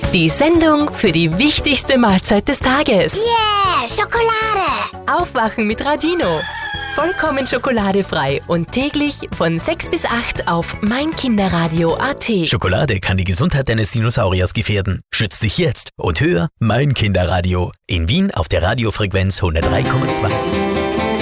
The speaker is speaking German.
Die Sendung für die wichtigste Mahlzeit des Tages. Yeah, Schokolade! Aufwachen mit Radino. Vollkommen schokoladefrei und täglich von 6 bis 8 auf meinkinderradio.at. Schokolade kann die Gesundheit deines Dinosauriers gefährden. Schütz dich jetzt und hör Mein Kinderradio. In Wien auf der Radiofrequenz 103,2.